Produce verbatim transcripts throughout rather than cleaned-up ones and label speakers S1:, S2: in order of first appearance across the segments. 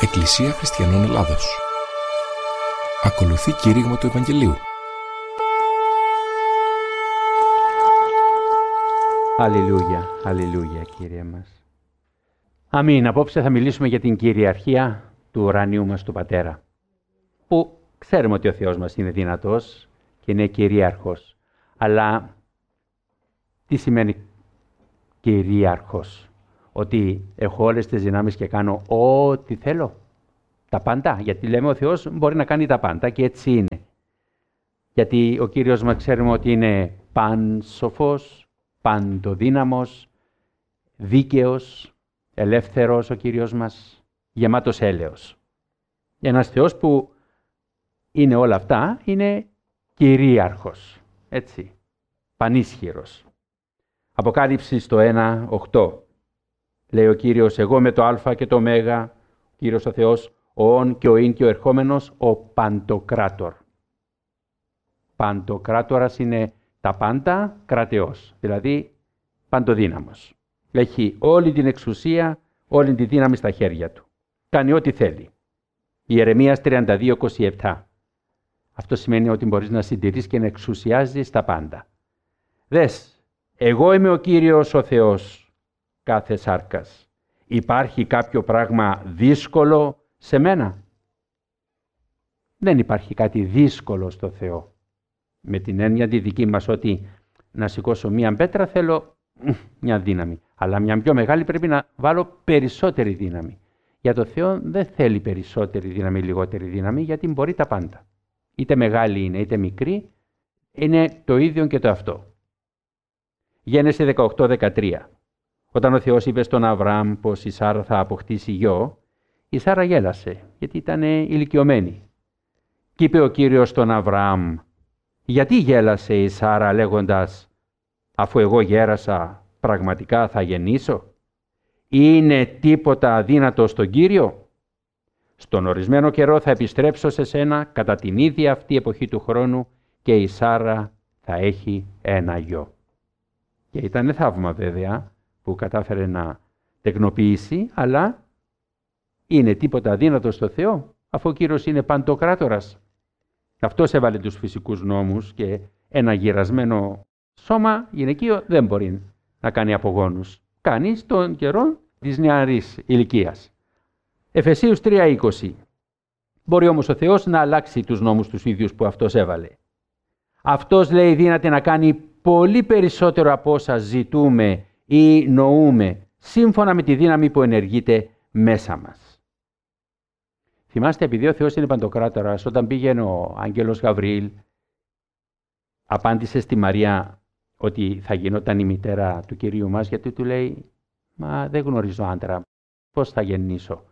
S1: Εκκλησία Χριστιανών Ελλάδος. Ακολουθεί κήρυγμα του Ευαγγελίου.
S2: Αλληλούια, αλληλούια Κύριε μας. Αμήν. Απόψε θα μιλήσουμε για την κυριαρχία του ουρανίου μας του Πατέρα. Που ξέρουμε ότι ο Θεός μας είναι δυνατός και είναι κυρίαρχος. Αλλά τι σημαίνει κυρίαρχος? Ότι έχω όλες τις δυνάμεις και κάνω ό,τι θέλω. Τα πάντα. Γιατί λέμε ο Θεός μπορεί να κάνει τα πάντα και έτσι είναι. Γιατί ο Κύριος μας ξέρουμε ότι είναι πανσοφός, παντοδύναμος, δίκαιος, ελεύθερος ο Κύριος μας, γεμάτος έλεος. Ένας Θεός που είναι όλα αυτά, είναι κυρίαρχος, έτσι, πανίσχυρος. Αποκάλυψη στο ένα οκτώ. Λέει ο Κύριος, εγώ με το Α και το Ω, ο Κύριος ο Θεός, ο Ων και ο Ιν και ο ερχόμενος, ο Παντοκράτορ. Παντοκράτορας είναι τα πάντα κρατεός, δηλαδή παντοδύναμος. Έχει όλη την εξουσία, όλη τη δύναμη στα χέρια του. Κάνει ό,τι θέλει. Ιερεμίας τριάντα δύο είκοσι επτά. Αυτό σημαίνει ότι μπορείς να συντηρείς και να εξουσιάζεις τα πάντα. Δες, εγώ είμαι ο Κύριος ο Θεός κάθε σάρκας. Υπάρχει κάποιο πράγμα δύσκολο σε μένα? Δεν υπάρχει κάτι δύσκολο στο Θεό. Με την έννοια τη δική μας ότι να σηκώσω μία πέτρα θέλω μια δύναμη. Αλλά μια πιο μεγάλη πρέπει να βάλω περισσότερη δύναμη. Για το Θεό δεν θέλει περισσότερη δύναμη, λιγότερη δύναμη, γιατί μπορεί τα πάντα. Είτε μεγάλη είναι, είτε μικρή, είναι το ίδιο και το αυτό. Γένεση δεκαοκτώ δεκατρία. Όταν ο Θεός είπε στον Αβραάμ πως η Σάρα θα αποκτήσει γιο, η Σάρα γέλασε, γιατί ήταν ηλικιωμένη. Και είπε ο Κύριος στον Αβραάμ, γιατί γέλασε η Σάρα λέγοντας, αφού εγώ γέρασα, πραγματικά θα γεννήσω? Είναι τίποτα αδύνατο στον Κύριο? Στον ορισμένο καιρό θα επιστρέψω σε σένα κατά την ίδια αυτή εποχή του χρόνου και η Σάρα θα έχει ένα γιο. Και ήταν θαύμα βέβαια που κατάφερε να τεκνοποιήσει, αλλά είναι τίποτα αδύνατο στο Θεό, αφού ο Κύριος είναι παντοκράτορας. Αυτός έβαλε τους φυσικούς νόμους και ένα γυρασμένο σώμα γυναικείο δεν μπορεί να κάνει απογόνους. Κάνει στον καιρό της νεαρής ηλικίας. Εφεσίους τρία είκοσι. Μπορεί όμως ο Θεός να αλλάξει τους νόμους τους ίδιους που αυτός έβαλε. Αυτός λέει δύναται να κάνει πολύ περισσότερο από όσα ζητούμε ή νοούμε, σύμφωνα με τη δύναμη που ενεργείται μέσα μας. Θυμάστε, επειδή ο Θεός είναι παντοκράτορας, όταν πήγαινε ο άγγελος Γαβριήλ, απάντησε στη Μαρία ότι θα γινόταν η μητέρα του Κυρίου μας, γιατί του λέει, μα δεν γνωρίζω άντρα, πώς θα γεννήσω?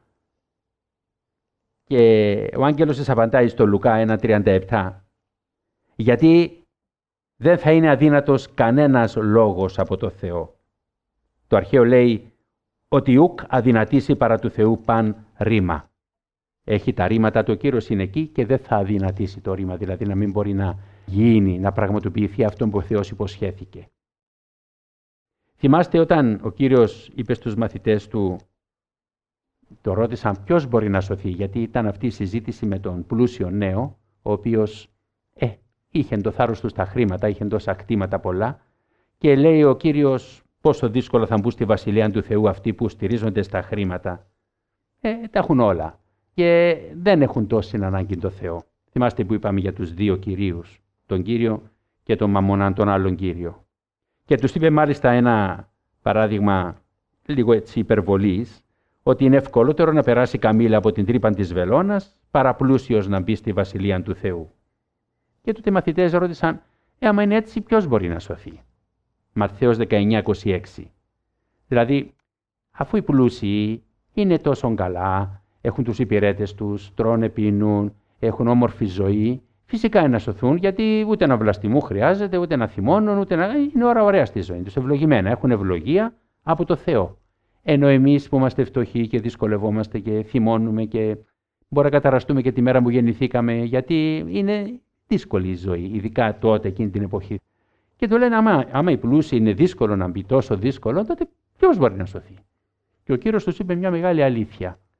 S2: Και ο άγγελος της απαντάει στο Λουκά ένα τριάντα επτά, γιατί δεν θα είναι αδύνατος κανένας λόγος από το Θεό. Το αρχαίο λέει ότι ουκ αδυνατήσει παρά του Θεού παν ρήμα. Έχει τα ρήματα του, ο Κύριος είναι εκεί και δεν θα αδυνατήσει το ρήμα, δηλαδή να μην μπορεί να γίνει, να πραγματοποιηθεί αυτό που ο Θεός υποσχέθηκε. Θυμάστε όταν ο Κύριος είπε στους μαθητές του, το ρώτησαν ποιος μπορεί να σωθεί, γιατί ήταν αυτή η συζήτηση με τον πλούσιο νέο, ο οποίος ε, είχε το θάρρος του στα χρήματα, είχε τόσα κτήματα πολλά, και λέει ο Κύριος πόσο δύσκολο θα μπουν στη Βασιλεία του Θεού αυτοί που στηρίζονται στα χρήματα. Ε, τα έχουν όλα και δεν έχουν τόση ανάγκη το Θεό. Θυμάστε που είπαμε για τους δύο κυρίους, τον Κύριο και τον Μαμμονάν, τον άλλον Κύριο. Και τους είπε μάλιστα ένα παράδειγμα λίγο έτσι υπερβολής, ότι είναι ευκολότερο να περάσει καμήλα από την τρύπα της βελόνας παρά πλούσιος να μπει στη Βασιλεία του Θεού. Και τότε οι μαθητές ρώτησαν, ε, άμα είναι έτσι, ποιος μπορεί να σωθεί? Ματθαίος δεκαεννιά είκοσι έξι. Δηλαδή, αφού οι πλούσιοι είναι τόσο καλά, έχουν τους υπηρέτες τους, τρώνε, πίνουν, έχουν όμορφη ζωή, φυσικά είναι να σωθούν, γιατί ούτε να βλαστημού χρειάζεται, ούτε να θυμώνουν, ούτε να... είναι ώρα ωραία στη ζωή τους, ευλογημένα, έχουν ευλογία από το Θεό. Ενώ εμείς που είμαστε φτωχοί και δυσκολευόμαστε και θυμώνουμε και μπορεί να καταραστούμε και τη μέρα που γεννηθήκαμε, γιατί είναι δύσκολη η ζωή, ειδικά τότε εκείνη την εποχή. Και του λένε, άμα, άμα οι πλούσιοι είναι δύσκολο να μπει, τόσο δύσκολο, τότε ποιος μπορεί να σωθεί? Και ο Κύριος τους είπε μια μεγάλη αλήθεια.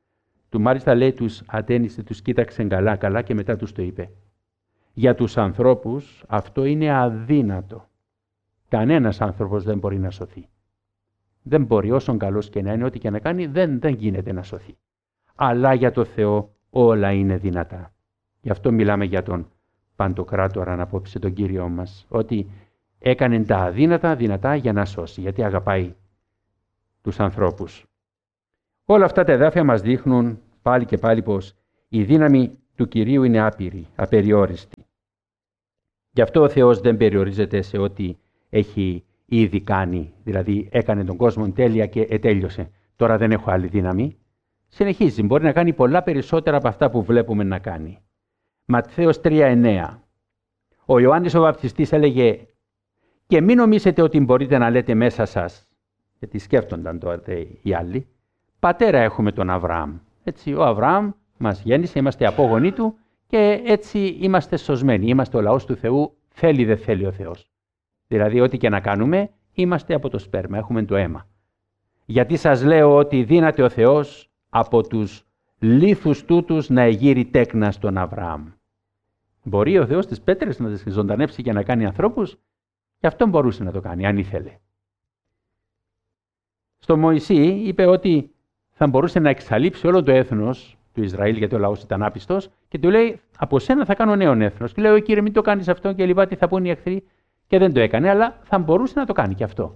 S2: Του μάλιστα λέει τους ατένισε, τους κοίταξε καλά καλά και μετά τους το είπε. Για τους ανθρώπους αυτό είναι αδύνατο. Κανένας άνθρωπος δεν μπορεί να σωθεί. Δεν μπορεί, όσον καλός και να είναι, ό,τι και να κάνει, δεν, δεν γίνεται να σωθεί. Αλλά για το Θεό όλα είναι δυνατά. Γι' αυτό μιλάμε για τον Παντοκράτορα απόψε, τον Κύριό μας, ότι έκανε τα αδύνατα δυνατά για να σώσει, γιατί αγαπάει τους ανθρώπους. Όλα αυτά τα εδάφια μας δείχνουν πάλι και πάλι πως η δύναμη του Κυρίου είναι άπειρη, απεριόριστη. Γι' αυτό ο Θεός δεν περιορίζεται σε ό,τι έχει ήδη κάνει, δηλαδή έκανε τον κόσμο τέλεια και ετέλειωσε. Τώρα δεν έχω άλλη δύναμη. Συνεχίζει, μπορεί να κάνει πολλά περισσότερα από αυτά που βλέπουμε να κάνει. Ματθαίος τρία εννέα. Ο Ιωάννης ο Βαπτιστής έλεγε «Και μην νομίζετε ότι μπορείτε να λέτε μέσα σας», γιατί σκέφτονταν τότε οι άλλοι, «Πατέρα έχουμε τον Αβραάμ». Έτσι, ο Αβραάμ μας γέννησε, είμαστε απόγονοί του και έτσι είμαστε σωσμένοι. Είμαστε ο λαός του Θεού, θέλει δεν θέλει ο Θεός. Δηλαδή, ό,τι και να κάνουμε, είμαστε από το σπέρμα, έχουμε το αίμα. Γιατί σας λέω ότι δύναται ο Θεός από τους λίθους τούτους να εγείρει τέκνα στον Αβραάμ. Μπορεί ο Θεός τις πέτρες να τις ζωντανέψει και να κάνει ανθρώπους, και αυτό μπορούσε να το κάνει, αν ήθελε. Στο Μωυσή είπε ότι θα μπορούσε να εξαλείψει όλο το έθνος του Ισραήλ, γιατί ο λαός ήταν άπιστος, και του λέει: από σένα θα κάνω νέο έθνος. Και λέει: Κύριε, μην το κάνεις αυτό, και λοιπά, τι θα πούν οι εχθροί. Και δεν το έκανε, αλλά θα μπορούσε να το κάνει και αυτό.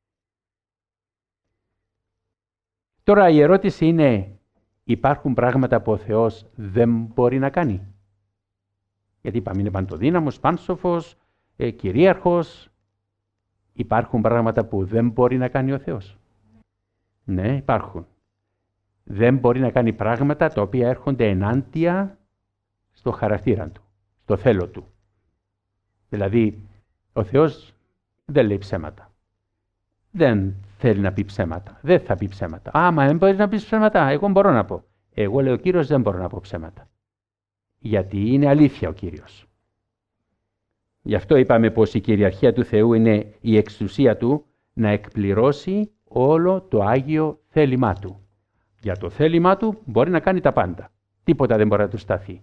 S2: Τώρα η ερώτηση είναι: υπάρχουν πράγματα που ο Θεός δεν μπορεί να κάνει? Γιατί είπαμε, είναι παντοδύναμος, πάνσοφος, ε, κυρίαρχος. Υπάρχουν πράγματα που δεν μπορεί να κάνει ο Θεός? Ναι, υπάρχουν. Δεν μπορεί να κάνει πράγματα τα οποία έρχονται ενάντια στο χαρακτήρα του, στο θέλω του. Δηλαδή, ο Θεός δεν λέει ψέματα. Δεν θέλει να πει ψέματα. Δεν θα πει ψέματα. Άμα δεν μπορεί να πει ψέματα, εγώ μπορώ να πω. Εγώ, λέει ο Κύριος, δεν μπορώ να πω ψέματα. Γιατί είναι αλήθεια ο Κύριος. Γι' αυτό είπαμε πως η κυριαρχία του Θεού είναι η εξουσία του να εκπληρώσει όλο το Άγιο θέλημά του. Για το θέλημά του μπορεί να κάνει τα πάντα. Τίποτα δεν μπορεί να του σταθεί.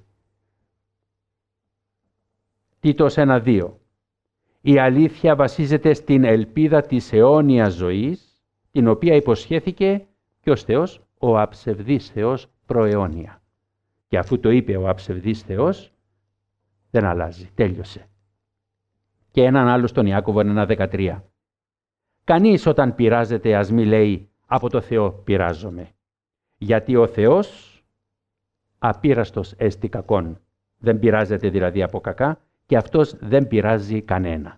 S2: Τίτος ένα δύο. Η αλήθεια βασίζεται στην ελπίδα της αιώνιας ζωής, την οποία υποσχέθηκε και ως Θεός, ο αψευδής Θεός προαιώνια. Και αφού το είπε ο αψευδής Θεός, δεν αλλάζει, τέλειωσε. Και έναν άλλο στον Ιάκωβο ένα δεκατρία. Κανείς όταν πειράζεται ας μη λέει από το Θεό πειράζομαι. Γιατί ο Θεός απείραστος έστι κακόν. Δεν πειράζεται δηλαδή από κακά και αυτός δεν πειράζει κανένα.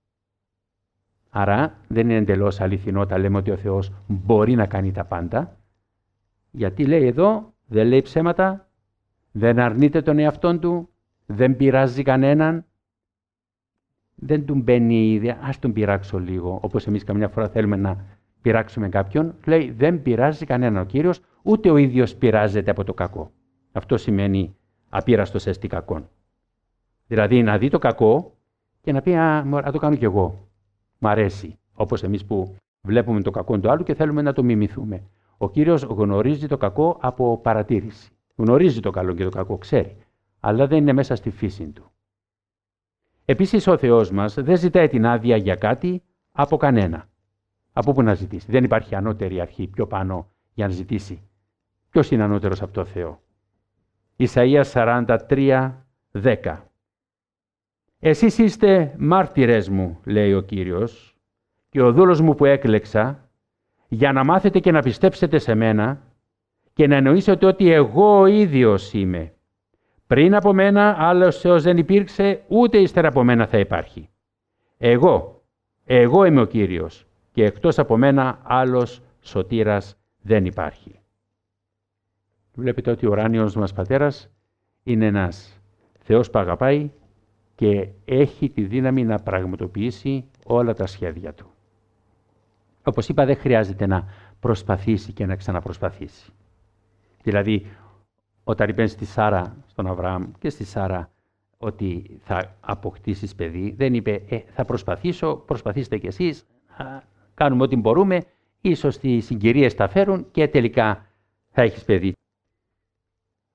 S2: Άρα δεν είναι εντελώς αληθινό όταν λέμε ότι ο Θεός μπορεί να κάνει τα πάντα. Γιατί λέει εδώ, δεν λέει ψέματα, δεν αρνείται τον εαυτόν του, δεν πειράζει κανέναν. Δεν του μπαίνει η ιδέα, ας τον πειράξω λίγο, όπως εμείς καμιά φορά θέλουμε να πειράξουμε κάποιον. Λέει, δεν πειράζει κανέναν ο Κύριος, ούτε ο ίδιος πειράζεται από το κακό. Αυτό σημαίνει απείραστος έστι κακόν. Δηλαδή να δει το κακό και να πει, α, α το κάνω κι εγώ. Μ' αρέσει. Όπως εμείς που βλέπουμε το κακό του άλλου και θέλουμε να το μιμηθούμε. Ο Κύριος γνωρίζει το κακό από παρατήρηση. Γνωρίζει το καλό και το κακό, ξέρει. Αλλά δεν είναι μέσα στη φύση του. Επίσης ο Θεός μας δεν ζητάει την άδεια για κάτι από κανένα. Από πού να ζητήσει? Δεν υπάρχει ανώτερη αρχή πιο πάνω για να ζητήσει. Ποιος είναι ανώτερος από το Θεό? Ισαΐας σαράντα τρία δέκα. Εσείς είστε μάρτυρες μου, λέει ο Κύριος, και ο δούλος μου που έκλεξα, για να μάθετε και να πιστέψετε σε μένα και να εννοήσετε ότι εγώ ο ίδιος είμαι. Πριν από μένα άλλος Θεός δεν υπήρξε, ούτε ύστερα από μένα θα υπάρχει. Εγώ, εγώ είμαι ο Κύριος και εκτός από μένα άλλος σωτήρας δεν υπάρχει. Βλέπετε ότι ο ουράνιος μας Πατέρας είναι ένας Θεός που αγαπάει και έχει τη δύναμη να πραγματοποιήσει όλα τα σχέδια του. Όπως είπα, δεν χρειάζεται να προσπαθήσει και να ξαναπροσπαθήσει. Δηλαδή, όταν είπε στη Σάρα, στον Αβραάμ και στη Σάρα ότι θα αποκτήσεις παιδί, δεν είπε ε, θα προσπαθήσω, προσπαθήστε κι εσείς, κάνουμε ό,τι μπορούμε, ίσως τις συγκυρίες τα φέρουν και τελικά θα έχεις παιδί.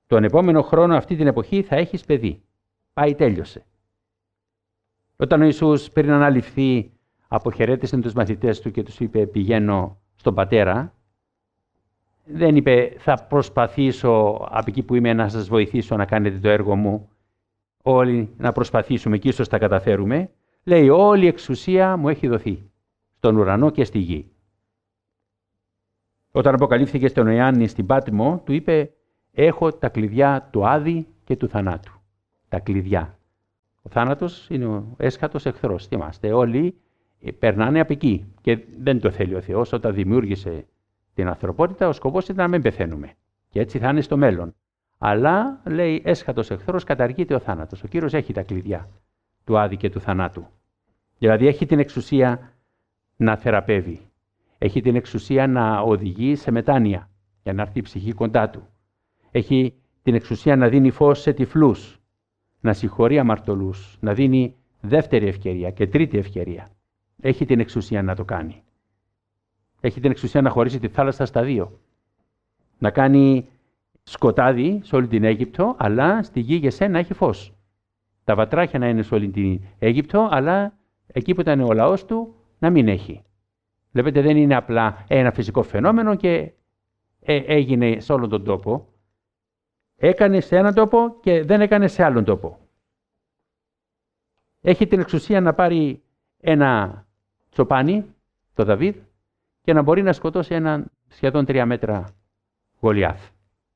S2: τον επόμενο χρόνο αυτή την εποχή θα έχεις παιδί. Πάει, τέλειωσε. Όταν ο Ιησούς πριν αναληφθεί αποχαιρέτησε τους μαθητές του και τους είπε πηγαίνω στον Πατέρα, δεν είπε θα προσπαθήσω από εκεί που είμαι να σας βοηθήσω να κάνετε το έργο μου, όλοι να προσπαθήσουμε και ίσως τα καταφέρουμε. Λέει όλη η εξουσία μου έχει δοθεί στον ουρανό και στη γη. Όταν αποκαλύφθηκε στον Ιωάννη στην Πάτμο, του είπε έχω τα κλειδιά του Άδη και του θανάτου. Τα κλειδιά. Ο θάνατος είναι ο έσχατος εχθρός. Θυμάστε, όλοι περνάνε από εκεί και δεν το θέλει ο Θεός. Όταν δημιούργησε την ανθρωπότητα, ο σκοπός ήταν να μην πεθαίνουμε. Και έτσι θα είναι στο μέλλον. Αλλά, λέει, έσχατος εχθρός καταργείται ο θάνατος. Ο Κύριος έχει τα κλειδιά του Άδη και του θανάτου. Δηλαδή έχει την εξουσία να θεραπεύει. Έχει την εξουσία να οδηγεί σε μετάνοια για να έρθει η ψυχή κοντά του. Έχει την εξουσία να δίνει φως σε τυφλούς, να συγχωρεί αμαρτωλούς, να δίνει δεύτερη ευκαιρία και τρίτη ευκαιρία. Έχει την εξουσία να το κάνει. Έχει την εξουσία να χωρίσει τη θάλασσα στα δύο. Να κάνει σκοτάδι σε όλη την Αίγυπτο, αλλά στη γη για σένα έχει φως. Τα βατράχια να είναι σε όλη την Αίγυπτο, αλλά εκεί που ήταν ο λαός του να μην έχει. Βλέπετε, δεν είναι απλά ένα φυσικό φαινόμενο και ε, έγινε σε όλον τον τόπο. Έκανε σε έναν τόπο και δεν έκανε σε άλλον τόπο. Έχει την εξουσία να πάρει ένα τσοπάνι, το Δαβίδ, και να μπορεί να σκοτώσει έναν σχεδόν τρία μέτρα Γολιάθ.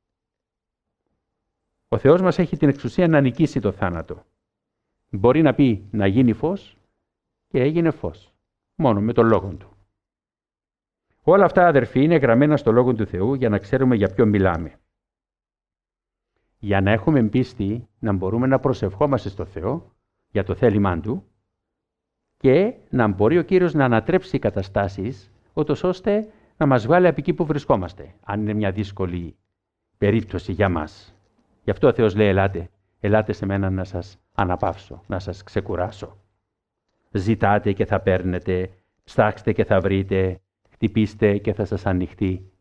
S2: Ο Θεός μας έχει την εξουσία να νικήσει το θάνατο. Μπορεί να πει να γίνει φως και έγινε φως. Μόνο με τον λόγο του. Όλα αυτά, αδερφοί, είναι γραμμένα στο Λόγο του Θεού για να ξέρουμε για ποιο μιλάμε. Για να έχουμε πίστη να μπορούμε να προσευχόμαστε στο Θεό για το θέλημά Του και να μπορεί ο Κύριος να ανατρέψει καταστάσεις ούτως ώστε να μας βγάλει από εκεί που βρισκόμαστε, αν είναι μια δύσκολη περίπτωση για μας. Γι' αυτό ο Θεός λέει ελάτε, ελάτε σε μένα να σας αναπαύσω, να σας ξεκουράσω. Ζητάτε και θα παίρνετε, ψάξτε και θα βρείτε, χτυπήστε και θα σας ανοιχτεί.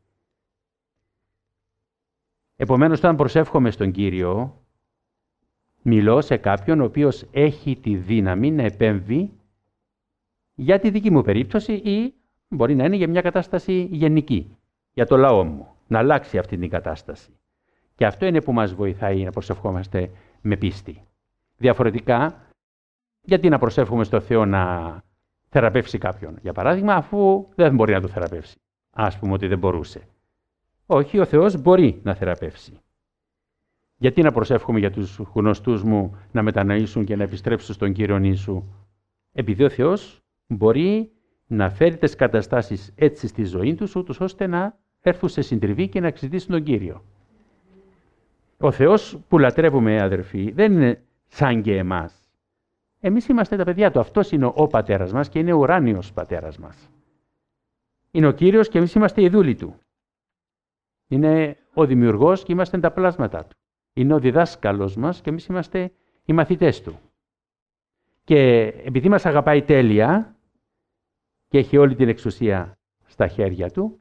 S2: Επομένως, όταν προσεύχομαι στον Κύριο, μιλώ σε κάποιον ο οποίος έχει τη δύναμη να επέμβει για τη δική μου περίπτωση ή μπορεί να είναι για μια κατάσταση γενική, για το λαό μου, να αλλάξει αυτή την κατάσταση. Και αυτό είναι που μας βοηθάει να προσευχόμαστε με πίστη. Διαφορετικά, γιατί να προσεύχομαι στο Θεό να θεραπεύσει κάποιον, για παράδειγμα, αφού δεν μπορεί να το θεραπεύσει. Ας πούμε ότι δεν μπορούσε. Όχι, ο Θεός μπορεί να θεραπεύσει. Γιατί να προσεύχομαι για τους γνωστούς μου να μετανοήσουν και να επιστρέψουν στον Κύριο Ιησού. Επειδή ο Θεός μπορεί να φέρει τις καταστάσεις έτσι στη ζωή τους, ούτως ώστε να έρθουν σε συντριβή και να εξητήσουν τον Κύριο. Ο Θεός που λατρεύουμε, αδερφοί, δεν είναι σαν και εμάς. Εμείς είμαστε τα παιδιά Του. Αυτός είναι ο Πατέρας μας και είναι ο ουράνιος Πατέρας μας. Είναι ο Κύριος και εμείς είμαστε οι δούλοι Του. Είναι ο Δημιουργός και είμαστε τα πλάσματα Του. Είναι ο διδάσκαλος μας και εμείς είμαστε οι μαθητές Του. Και επειδή μας αγαπάει τέλεια και έχει όλη την εξουσία στα χέρια Του,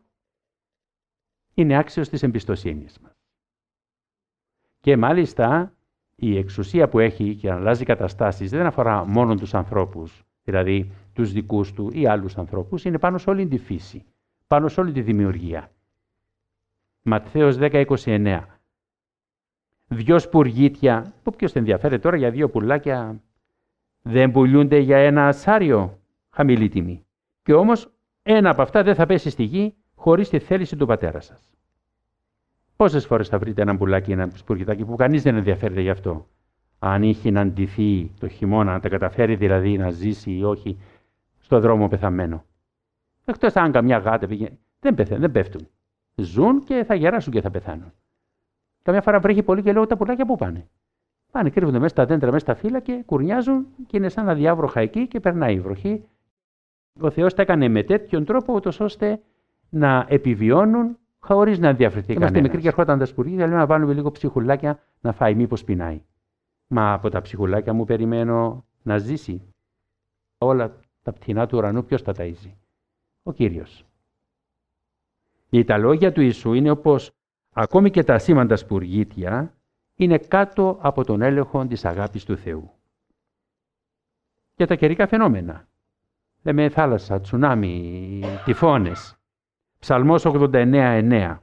S2: είναι άξιος της εμπιστοσύνης μας. Και μάλιστα η εξουσία που έχει και αλλάζει καταστάσεις δεν αφορά μόνο τους ανθρώπους, δηλαδή τους δικούς Του ή άλλους ανθρώπους, είναι πάνω σε όλη τη φύση, πάνω σε όλη τη δημιουργία. Ματθαίος δέκα είκοσι εννέα. Δυο σπουργίτια, που ποιος ενδιαφέρεται τώρα για δύο πουλάκια, δεν πουλούνται για ένα ασάριο, χαμηλή τιμή. Και όμως ένα από αυτά δεν θα πέσει στη γη χωρίς τη θέληση του πατέρα σας. Πόσες φορές θα βρείτε ένα πουλάκι, ένα σπουργιτάκι που κανείς δεν ενδιαφέρεται γι' αυτό. Αν είχε να ντυθεί το χειμώνα, να τα καταφέρει δηλαδή να ζήσει ή όχι στο δρόμο πεθαμένο. Εκτός αν καμιά γάτα πήγε, δεν, πεθαίνουν, δεν πέφτουν. Ζουν και θα γεράσουν και θα πεθάνουν. Καμιά φορά βρέχει πολύ και λέω τα πουλάκια πού πάνε. Πάνε, κρύβονται μέσα στα δέντρα, μέσα στα φύλλα και κουρνιάζουν και είναι σαν αδιάβροχα εκεί και περνάει η βροχή. Ο Θεός τα έκανε με τέτοιον τρόπο, ούτως ώστε να επιβιώνουν χωρίς να ενδιαφερθεί κανένας. Είμαστε μικροί και ερχόταν τα σπουργίτια, λέμε να βάλουμε λίγο ψυχουλάκια να φάει, μήπως πεινάει. Μα από τα ψυχουλάκια μου περιμένω να ζήσει. Όλα τα πτηνά του ουρανού ποιος τα ταΐζει? Ο Κύριος. Και τα λόγια του Ιησού είναι όπως ακόμη και τα ασήμαντα σπουργίτια είναι κάτω από τον έλεγχο της αγάπης του Θεού. Για τα καιρικά φαινόμενα. Λέμε θάλασσα, τσουνάμι, τυφώνες. Ψαλμός ογδόντα εννέα εννέα.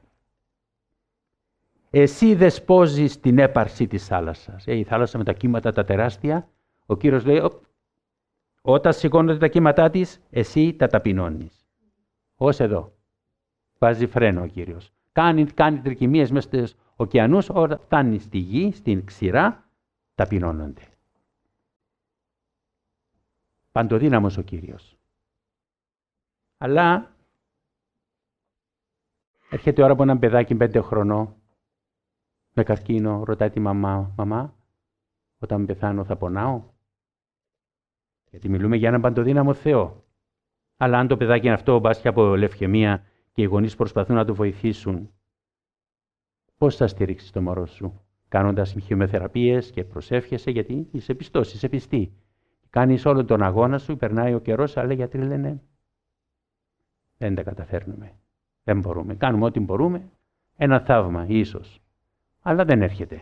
S2: Εσύ δεσπόζεις την έπαρση της θάλασσας. Ε, η θάλασσα με τα κύματα τα τεράστια, ο Κύριος λέει, όταν σηκώνονται τα κύματά της, εσύ τα ταπεινώνεις. Ως εδώ. Βάζει φρένο ο Κύριος. Κάνει, κάνει τρικυμίες μέσα στους ωκεανούς, όταν φτάνει στη γη, στην ξηρά, ταπεινώνονται. Παντοδύναμος ο Κύριος. Αλλά έρχεται η ώρα που ένα παιδάκι πέντε χρονών με καρκίνο ρωτάει τη μαμά, «Μαμά, όταν πεθάνω θα πονάω?» Γιατί μιλούμε για έναν παντοδύναμο Θεό. Αλλά αν το παιδάκι είναι αυτό, μπας και από λευκαιμία και οι γονείς προσπαθούν να το βοηθήσουν, πώς θα στηρίξεις το μωρό σου? Κάνοντας χημειοθεραπείες και προσεύχεσαι, γιατί είσαι πιστός, είσαι πιστή. Κάνεις όλο τον αγώνα σου, περνάει ο καιρός, αλλά οι γιατροί λένε δεν τα καταφέρνουμε. Δεν μπορούμε. Κάνουμε ό,τι μπορούμε. Ένα θαύμα, ίσως. Αλλά δεν έρχεται.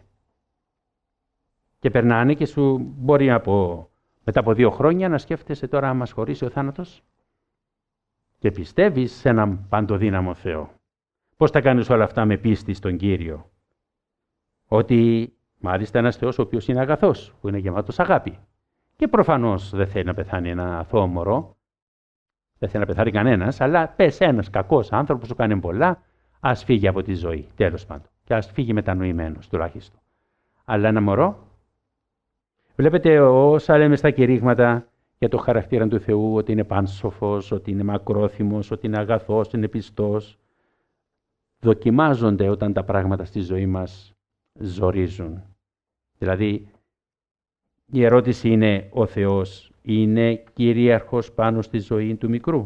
S2: Και περνάνε και σου μπορεί από, μετά από δύο χρόνια να σκέφτεσαι τώρα αν μας χωρίσει ο θάνατος. Και πιστεύεις σε έναν παντοδύναμο Θεό. Πώς θα κάνεις όλα αυτά με πίστη στον Κύριο? Ότι μάλιστα ένας Θεός ο οποίος είναι αγαθός, που είναι γεμάτος αγάπη. Και προφανώς δεν θέλει να πεθάνει ένα αθώο μωρό. Δεν θέλει να πεθάνει κανένας, αλλά πες ένας κακός άνθρωπος που κάνει πολλά, ας φύγει από τη ζωή, τέλος πάντων. Και ας φύγει μετανοημένος τουλάχιστον. Αλλά ένα μωρό, βλέπετε όσα λέμε στα κηρύγματα για το χαρακτήρα του Θεού, ότι είναι πάνσοφος, ότι είναι μακρόθυμος, ότι είναι αγαθός, ότι είναι πιστός, δοκιμάζονται όταν τα πράγματα στη ζωή μας ζορίζουν. Δηλαδή, η ερώτηση είναι, ο Θεός είναι κυρίαρχος πάνω στη ζωή του μικρού?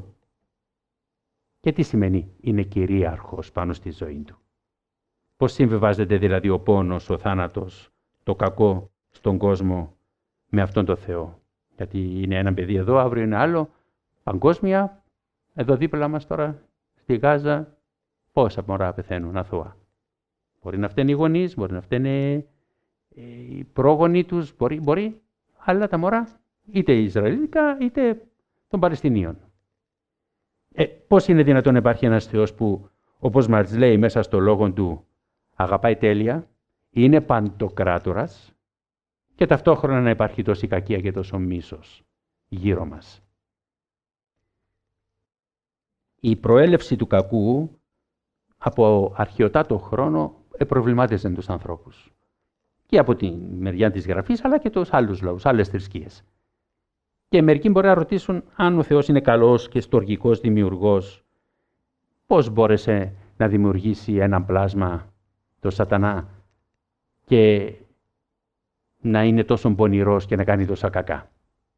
S2: Και τι σημαίνει είναι κυρίαρχος πάνω στη ζωή του? Πώς συμβιβάζεται δηλαδή ο πόνος, ο θάνατος, το κακό στον κόσμο με αυτόν τον Θεό? Γιατί είναι ένα παιδί εδώ, αύριο είναι άλλο, παγκόσμια, εδώ δίπλα μας τώρα στη Γάζα, πόσα μωρά πεθαίνουν αθώα. Μπορεί να φταίνουν οι γονείς, μπορεί να φταίνουν οι πρόγονοι τους, μπορεί, μπορεί, αλλά τα μωρά είτε Ισραηλίδικα είτε των Παλαιστινίων. Ε, πώς είναι δυνατόν να υπάρχει ένας Θεός που, όπως μας λέει μέσα στο λόγο του, αγαπάει τέλεια, είναι παντοκράτορας και ταυτόχρονα να υπάρχει τόση κακία και τόσο μίσος γύρω μας? Η προέλευση του κακού από αρχαιοτάτο χρόνο προβλημάτιζε τους ανθρώπους. Και από τη μεριά της Γραφής, αλλά και τους άλλους λαούς, άλλες θρησκείες. Και μερικοί μπορεί να ρωτήσουν αν ο Θεός είναι καλός και στοργικός δημιουργός, πώς μπόρεσε να δημιουργήσει ένα πλάσμα, το Σατανά, και να είναι τόσο πονηρός και να κάνει τόσα κακά?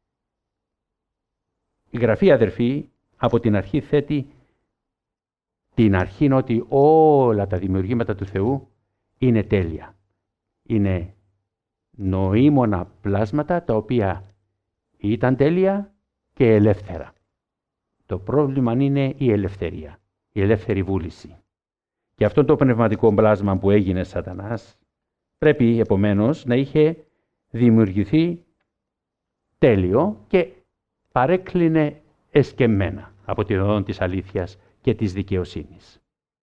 S2: Η Γραφή, αδερφοί, από την αρχή θέτει την αρχή είναι ότι όλα τα δημιουργήματα του Θεού είναι τέλεια. Είναι νοήμωνα πλάσματα τα οποία ήταν τέλεια και ελεύθερα. Το πρόβλημα είναι η ελευθερία, η ελεύθερη βούληση. Και αυτό το πνευματικό πλάσμα που έγινε Σατανάς πρέπει επομένως να είχε δημιουργηθεί τέλειο και παρέκλεινε εσκεμμένα από την οδόν της αλήθειας και της δικαιοσύνης.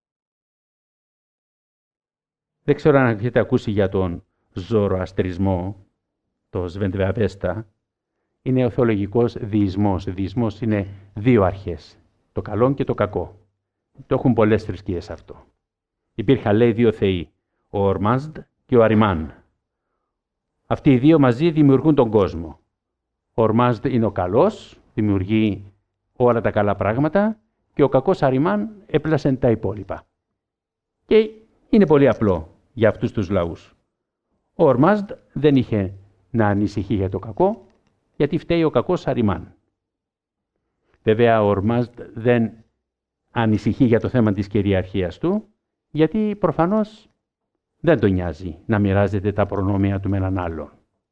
S2: Δεν ξέρω αν έχετε ακούσει για τον Ζωροαστρισμό, το Σβεντβεαβέστα. Είναι ο θεολογικός διεισμός. Διεισμός είναι δύο αρχές, το καλό και το κακό. Το έχουν πολλές θρησκείες αυτό. Υπήρχαν, λέει, δύο θεοί, ο Ορμάζντ και ο Αριμάν. Αυτοί οι δύο μαζί δημιουργούν τον κόσμο. Ο Ορμάζντ είναι ο καλός, δημιουργεί όλα τα καλά πράγματα, και ο κακός Αριμάν έπλασε τα υπόλοιπα. Και είναι πολύ απλό για αυτούς τους λαούς. Ο Ορμάζντ δεν είχε να ανησυχεί για το κακό, γιατί φταίει ο κακός Αριμάν. Βέβαια, ο Ορμάζντ δεν ανησυχεί για το θέμα της κυριαρχίας του, γιατί προφανώς δεν τον νοιάζει να μοιράζεται τα προνόμια του με έναν άλλον.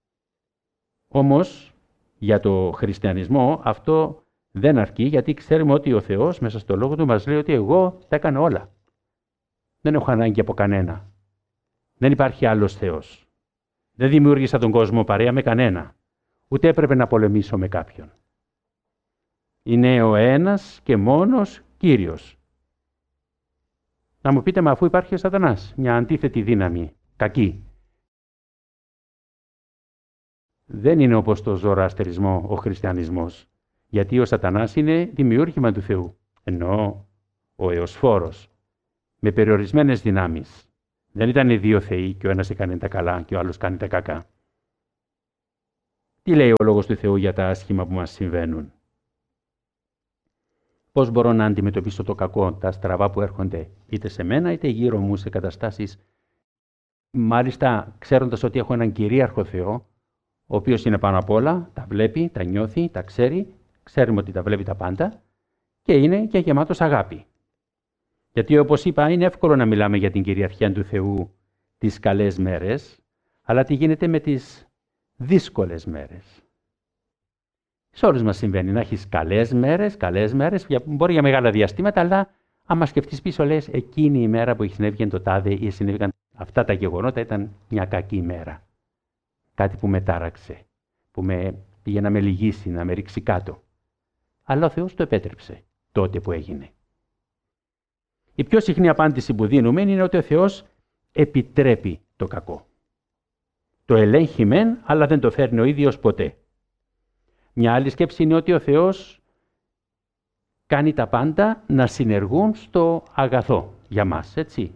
S2: Όμως, για το χριστιανισμό αυτό δεν αρκεί, γιατί ξέρουμε ότι ο Θεός μέσα στο λόγο του μας λέει ότι εγώ τα έκανα όλα. Δεν έχω ανάγκη από κανένα. Δεν υπάρχει άλλος Θεός. Δεν δημιούργησα τον κόσμο παρέα με κανένα, ούτε έπρεπε να πολεμήσω με κάποιον. Είναι ο ένας και μόνος Κύριος. Να μου πείτε, μα αφού υπάρχει ο Σατανάς, μια αντίθετη δύναμη, κακή. Δεν είναι όπως το ζωροαστερισμό ο χριστιανισμός, γιατί ο Σατανάς είναι δημιούργημα του Θεού, ενώ ο Εωσφόρος, με περιορισμένες δυνάμεις. Δεν ήταν δύο θεοί και ο ένας έκανε τα καλά και ο άλλος κάνει τα κακά. Τι λέει ο Λόγος του Θεού για τα άσχημα που μας συμβαίνουν? Πώς μπορώ να αντιμετωπίσω το κακό, τα στραβά που έρχονται είτε σε μένα είτε γύρω μου σε καταστάσεις, μάλιστα ξέροντας ότι έχω έναν κυρίαρχο Θεό, ο οποίος είναι πάνω απ' όλα, τα βλέπει, τα νιώθει, τα ξέρει, ξέρουμε ότι τα βλέπει τα πάντα και είναι και γεμάτος αγάπη. Γιατί όπως είπα, είναι εύκολο να μιλάμε για την κυριαρχία του Θεού τις καλές μέρες, αλλά τι γίνεται με τις δύσκολες μέρες? Σε όλους μας συμβαίνει να έχεις καλές μέρες, καλές μέρες, μπορεί για μεγάλα διαστήματα, αλλά άμα σκεφτείς πίσω λες, εκείνη η μέρα που συνέβηκε το τάδε ή συνέβηκαν αυτά τα γεγονότα ήταν μια κακή μέρα. Κάτι που με τάραξε, που με πήγε να με λυγίσει, να με ρίξει κάτω. Αλλά ο Θεός το επέτρεψε τότε που έγινε. Η πιο συχνή απάντηση που δίνουμε είναι ότι ο Θεός επιτρέπει το κακό. Το ελέγχει μεν, αλλά δεν το φέρνει ο ίδιος ποτέ. Μια άλλη σκέψη είναι ότι ο Θεός κάνει τα πάντα να συνεργούν στο αγαθό για μας, έτσι.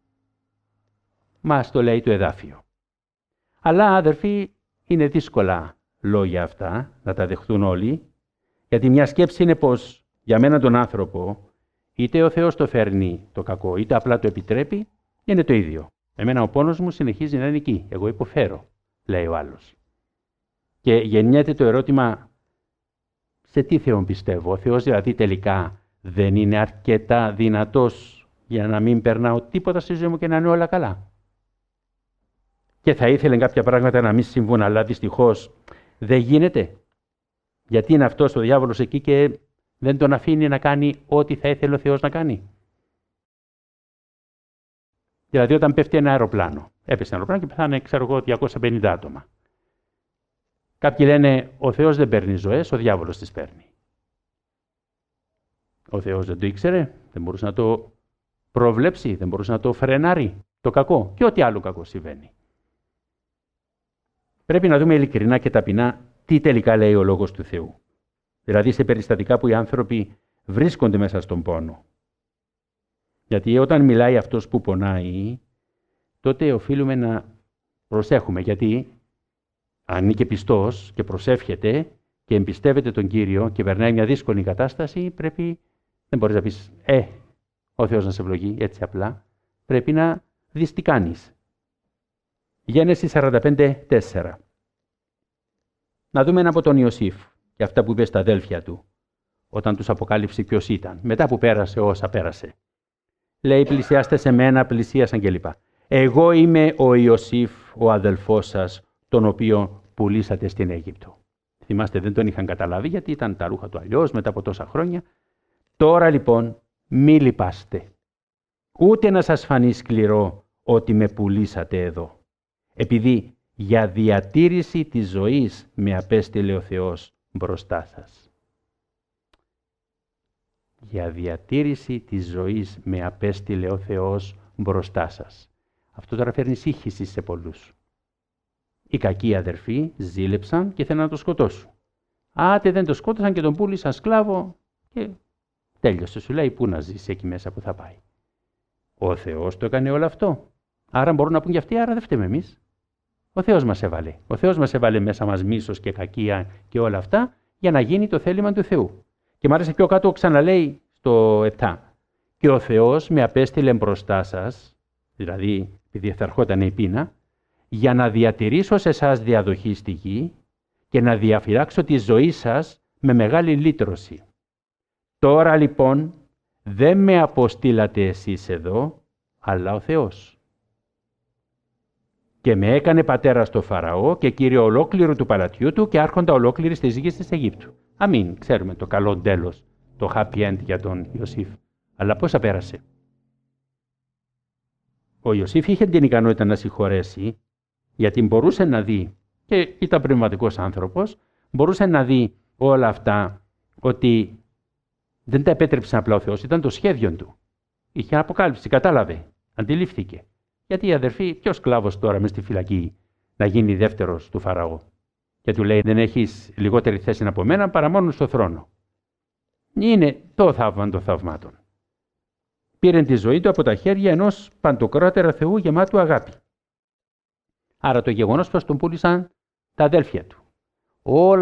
S2: Μας το λέει το εδάφιο. Αλλά, αδερφοί, είναι δύσκολα λόγια αυτά να τα δεχτούν όλοι, γιατί μια σκέψη είναι πως για μένα τον άνθρωπο, είτε ο Θεός το φέρνει το κακό, είτε απλά το επιτρέπει, είναι το ίδιο. Εμένα ο πόνος μου συνεχίζει να είναι εκεί. Εγώ υποφέρω, λέει ο άλλος. Και γεννιέται το ερώτημα, σε τι Θεόν πιστεύω? Ο Θεός δηλαδή τελικά δεν είναι αρκετά δυνατός για να μην περνάω τίποτα στη ζωή μου και να είναι όλα καλά? Και θα ήθελε κάποια πράγματα να μην συμβούν, αλλά δυστυχώς δεν γίνεται. Γιατί είναι αυτός ο διάβολος εκεί και δεν τον αφήνει να κάνει ό,τι θα ήθελε ο Θεός να κάνει? Δηλαδή όταν πέφτει ένα αεροπλάνο, έπεσε ένα αεροπλάνο και πεθάνε, ξέρω εγώ, διακόσια πενήντα άτομα. Κάποιοι λένε, ο Θεός δεν παίρνει ζωές, ο διάβολος τις παίρνει. Ο Θεός δεν το ήξερε, δεν μπορούσε να το προβλέψει, δεν μπορούσε να το φρενάρει το κακό και ό,τι άλλο κακό συμβαίνει. Πρέπει να δούμε ειλικρινά και ταπεινά τι τελικά λέει ο Λόγος του Θεού. Δηλαδή σε περιστατικά που οι άνθρωποι βρίσκονται μέσα στον πόνο. Γιατί όταν μιλάει αυτός που πονάει, τότε οφείλουμε να προσέχουμε, γιατί αν είναι και πιστός και προσεύχεται και εμπιστεύεται τον Κύριο και περνάει μια δύσκολη κατάσταση, πρέπει, δεν μπορείς να πεις, ε, ο Θεός να σε ευλογεί, έτσι απλά. Πρέπει να δεις τι κάνεις. Γένεση σαράντα πέντε τέσσερα. Να δούμε ένα από τον Ιωσήφ και αυτά που είπε στα αδέλφια του, όταν τους αποκάλυψε ποιος ήταν, μετά που πέρασε όσα πέρασε. Λέει, πλησιάστε σε μένα, πλησίασαν κλπ. Εγώ είμαι ο Ιωσήφ, ο αδελφός σας, τον οποίο πουλήσατε στην Αίγυπτο. Θυμάστε, δεν τον είχαν καταλάβει γιατί ήταν τα ρούχα του αλλιώς μετά από τόσα χρόνια. Τώρα λοιπόν μη λυπάστε. Ούτε να σας φανεί σκληρό ότι με πουλήσατε εδώ. Επειδή για διατήρηση της ζωής με απέστειλε ο Θεός μπροστά σας. Για διατήρηση της ζωής με απέστειλε ο Θεός μπροστά σας. Αυτό τώρα φέρνει σύγχυση σε πολλούς. Οι κακοί αδερφοί ζήλεψαν και θέλαν να το σκοτώσουν. Άτε δεν το σκότωσαν και τον πούλησαν σκλάβο και τέλειωσε. Σου λέει πού να ζήσει εκεί μέσα που θα πάει. Ο Θεός το έκανε όλο αυτό. Άρα μπορούν να πούν και αυτοί, άρα δεν φταίμε εμείς. Ο Θεός μας έβαλε. Ο Θεός μας έβαλε μέσα μας μίσος και κακία και όλα αυτά για να γίνει το θέλημα του Θεού. Και μ' άρεσε πιο κάτω, ξαναλέει στο επτά. Και ο Θεός με απέστειλε μπροστά σας, δηλαδή επειδή θα ερχόταν η πείνα, για να διατηρήσω σε εσάς διαδοχή στη γη και να διαφυλάξω τη ζωή σας με μεγάλη λύτρωση. Τώρα λοιπόν δεν με αποστήλατε εσείς εδώ, αλλά ο Θεός. Και με έκανε πατέρα στο Φαραώ και κύριο ολόκληρου του παλατιού του και άρχοντα ολόκληρης της γης της Αιγύπτου. Αμήν, ξέρουμε το καλό τέλος, το happy end για τον Ιωσήφ. Αλλά πόσα πέρασε. Ο Ιωσήφ είχε την ικανότητα να συγχωρέσει, Γιατί μπορούσε να δει, και ήταν πνευματικός άνθρωπος, μπορούσε να δει όλα αυτά, ότι δεν τα επέτρεψε απλά ο Θεός, ήταν το σχέδιο του. Είχε αποκάλυψη, κατάλαβε, αντιλήφθηκε. Γιατί η αδερφή, ποιος σκλάβος τώρα μες στη φυλακή να γίνει δεύτερος του Φαραώ. Και του λέει: δεν έχεις λιγότερη θέση από μένα παρά μόνο στο θρόνο. Είναι το θαύμα των θαυμάτων. Πήρε τη ζωή του από τα χέρια ενός παντοκράτερα Θεού γεμάτου αγάπη. Άρα το γεγονός πως τον πούλησαν τα αδέλφια του. Όλα